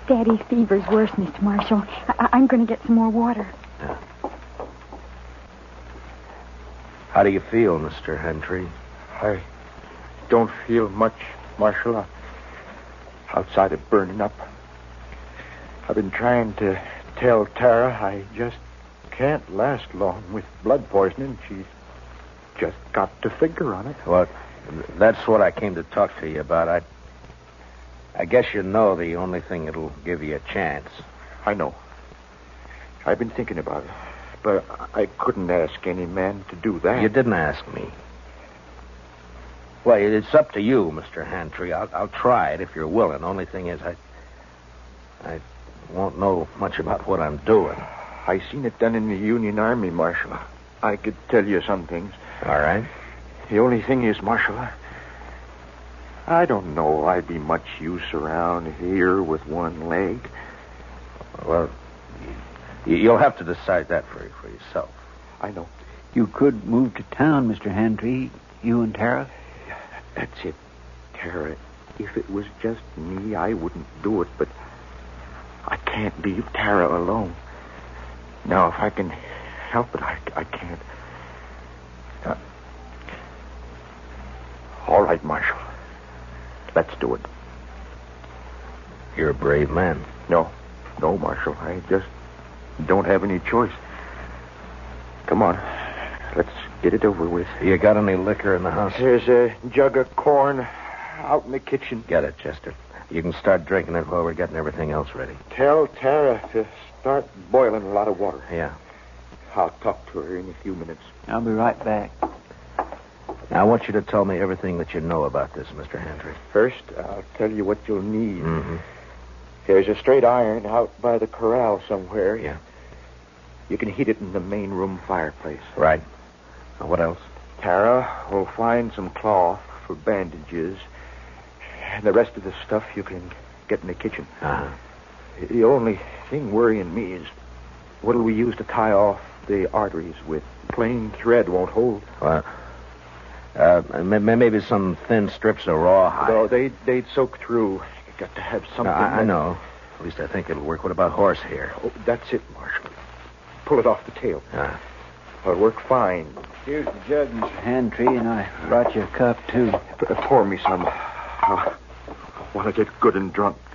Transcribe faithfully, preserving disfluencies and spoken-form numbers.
Daddy's fever's worse, Mister Marshall. I- I'm going to get some more water. Yeah. How do you feel, Mister Hentry? I don't feel much, Marshal. Outside of burning up. I've been trying to tell Tara I just can't last long with blood poisoning. She's just got to figure on it. Well, that's what I came to talk to you about. I I guess you know the only thing that'll give you a chance. I know. I've been thinking about it. But I couldn't ask any man to do that. You didn't ask me. Well, it's up to you, Mister Hantry. I'll, I'll try it if you're willing. Only thing is, I I won't know much about what I'm doing. I seen it done in the Union Army, Marshal. I could tell you some things. All right. The only thing is, Marshal, I, I don't know I'd be much use around here with one leg. Well, you, you'll have to decide that for, for yourself. I know. You could move to town, Mister Hantry, you and Tara. That's it, Tara. If it was just me, I wouldn't do it, but I can't leave Tara alone. Now, if I can help it, I, I can't. Uh, all right, Marshal. Let's do it. You're a brave man. No, no, Marshal. I just don't have any choice. Come on. Let's get it over with. You got any liquor in the house? There's a jug of corn out in the kitchen. Get it, Chester. You can start drinking it while we're getting everything else ready. Tell Tara to start boiling a lot of water. Yeah. I'll talk to her in a few minutes. I'll be right back. Now, I want you to tell me everything that you know about this, Mister Hantry. First, I'll tell you what you'll need. Mm-hmm. There's a straight iron out by the corral somewhere. Yeah. You can heat it in the main room fireplace. Right. Now, what else? Tara will find some cloth for bandages. And the rest of the stuff you can get in the kitchen. Uh-huh. The only thing worrying me is what'll we use to tie off the arteries with? Plain thread won't hold. Well, uh, maybe some thin strips of rawhide. No, they'd, they'd soak through. You got to have something. No, I, I that... know. At least I think it'll work. What about horsehair? Oh, that's it, Marshal. Pull it off the tail. Uh, It'll work fine. Here's the jug, Mister Hantry, and I brought you a cup, too. P- pour me some. I want to get good and drunk.